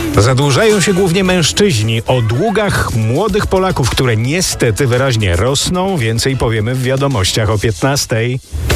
Zadłużają się głównie mężczyźni. O długach młodych Polaków, które niestety wyraźnie rosną. Więcej powiemy w wiadomościach o 15:00.